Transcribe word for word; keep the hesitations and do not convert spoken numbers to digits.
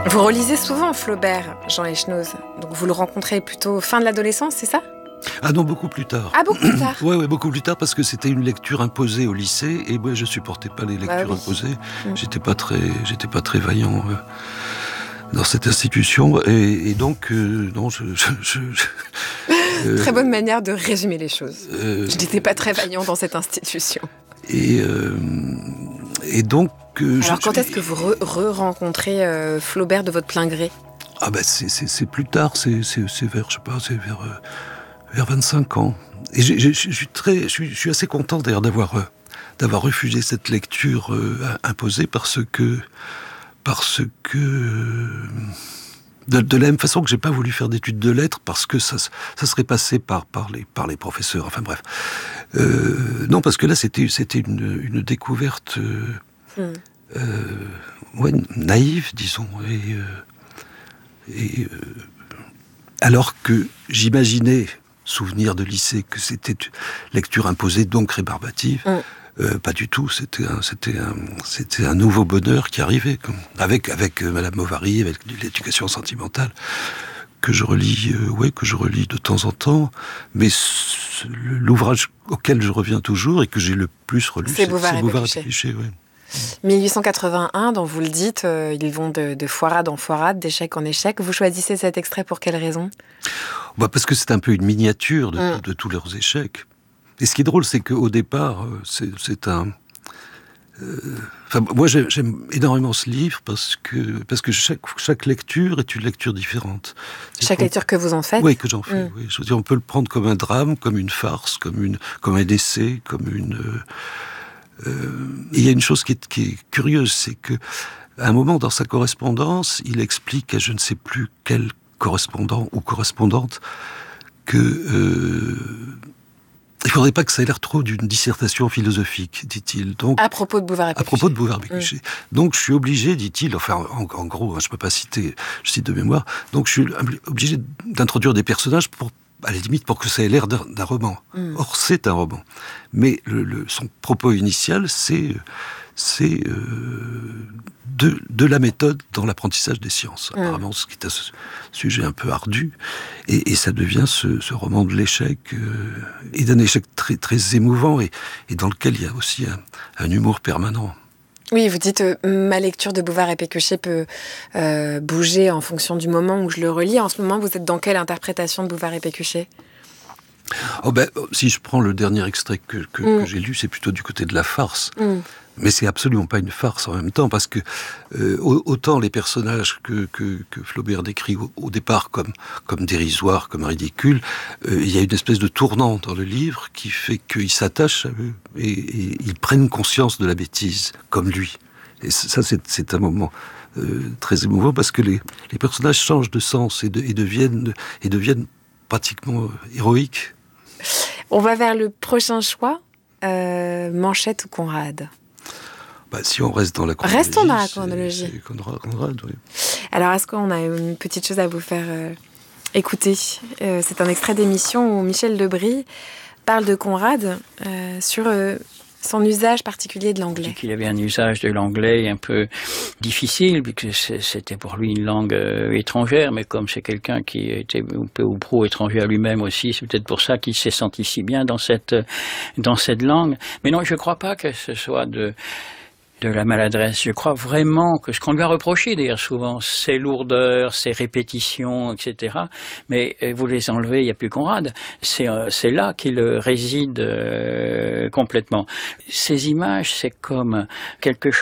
Vous relisez souvent Flaubert, Jean Echenoz. Donc vous le rencontrez plutôt fin de l'adolescence, c'est ça ? Ah non, beaucoup plus tard. Ah, beaucoup plus tard. Oui, ouais, beaucoup plus tard, parce que c'était une lecture imposée au lycée, et moi je supportais pas les lectures bah oui. imposées. Mmh. J'étais pas très, j'étais pas très vaillant euh, dans cette institution, et, et donc euh, non, je. je, je, je Très euh, bonne manière de résumer les choses. euh, Je n'étais pas très vaillant dans cette institution. Et euh, et donc. Euh, Alors je, quand est-ce que vous re- re-rencontrez euh, Flaubert de votre plein gré ? Ah ben c'est, c'est, c'est plus tard, c'est, c'est, c'est vers, je sais pas, c'est vers, euh, vers vingt-cinq ans. Et j'ai, j'ai, je suis très, je suis, je suis assez content d'ailleurs d'avoir, euh, d'avoir refusé cette lecture euh, imposée parce que, parce que, euh, de, de la même façon que j'ai pas voulu faire d'études de lettres parce que ça, ça serait passé par, par les, par les professeurs. Enfin bref, euh, non parce que là c'était, c'était une, une découverte. Euh, mm. euh, ouais, naïve, disons. Et, euh, Et euh, alors que j'imaginais, souvenir de lycée, que c'était lecture imposée, donc rébarbative, mm. euh, pas du tout. C'était un, c'était un, c'était un nouveau bonheur qui arrivait, comme, avec avec euh, Madame Bovary, avec l'éducation sentimentale que je relis, euh, ouais, que je relis de temps en temps. Mais c- l'ouvrage auquel je reviens toujours et que j'ai le plus relu, c'est, c'est Bouvard et Pécuchet. Pécuchet, ouais. dix-huit cent quatre-vingt-un, dont vous le dites, euh, ils vont de, de foirade en foirade, d'échec en échec. Vous choisissez cet extrait pour quelle raison ? Bah parce que c'est un peu une miniature de, mm. de, de tous leurs échecs. Et ce qui est drôle, c'est qu'au départ, c'est, c'est un... Euh, enfin, moi, j'aime, j'aime énormément ce livre parce que, parce que chaque, chaque lecture est une lecture différente. C'est chaque lecture que vous en faites ? Oui, que j'en fais. Mm. Oui. Je veux dire, on peut le prendre comme un drame, comme une farce, comme, une, comme un essai, comme une... Euh, euh, et il y a une chose qui est, qui est curieuse, c'est que à un moment dans sa correspondance, il explique à je ne sais plus quel correspondant ou correspondante que euh, il faudrait pas que ça ait l'air trop d'une dissertation philosophique, dit-il. Donc à propos de Bouvard et Pécuchet. À propos de Bouvard et Pécuchet. Mmh. Donc je suis obligé, dit-il, enfin en, en gros, hein, je peux pas citer, je cite de mémoire. Donc je suis obligé d'introduire des personnages pour, à la limite, pour que ça ait l'air d'un, d'un roman. Mmh. Or c'est un roman, mais le, le, son propos initial, c'est c'est euh, de, de la méthode dans l'apprentissage des sciences. Mmh. Apparemment, ce qui est un sujet un peu ardu. Et, et ça devient ce, ce roman de l'échec, euh, et d'un échec très, très émouvant, et, et dans lequel il y a aussi un, un humour permanent. Oui, vous dites euh, ma lecture de Bouvard et Pécuchet peut euh, bouger en fonction du moment où je le relis. En ce moment, vous êtes dans quelle interprétation de Bouvard et Pécuchet ? Oh ben, si je prends le dernier extrait que, que, mm. que j'ai lu, c'est plutôt du côté de la farce. Mm. Mais c'est absolument pas une farce en même temps, parce que euh, autant les personnages que, que, que Flaubert décrit au, au départ comme, comme dérisoires, comme ridicules, euh, il y a une espèce de tournant dans le livre qui fait qu'ils s'attachent à eux et, et ils prennent conscience de la bêtise, comme lui. Et ça, c'est, c'est un moment euh, très émouvant, parce que les, les personnages changent de sens et, de, et, deviennent, et deviennent pratiquement héroïques. On va vers le prochain choix, euh, Manchette ou Conrad ? Bah, si on reste dans la chronologie. Restons dans la chronologie. C'est, c'est Conrad, Conrad, oui. Alors, est-ce qu'on a une petite chose à vous faire euh, écouter ? euh, C'est un extrait d'émission où Michel Lebris parle de Conrad euh, sur euh, son usage particulier de l'anglais. Il avait un usage de l'anglais un peu difficile, puisque c'était pour lui une langue euh, étrangère, mais comme c'est quelqu'un qui était un peu ou pro étranger à lui-même aussi, c'est peut-être pour ça qu'il s'est senti si bien dans cette, dans cette langue. Mais non, je ne crois pas que ce soit de... de la maladresse. Je crois vraiment que ce qu'on lui a reproché d'ailleurs souvent, ses lourdeurs, ses répétitions, et cetera. Mais vous les enlevez, il n'y a plus Conrad. C'est, euh, c'est là qu'il réside euh, complètement. Ces images, c'est comme quelque chose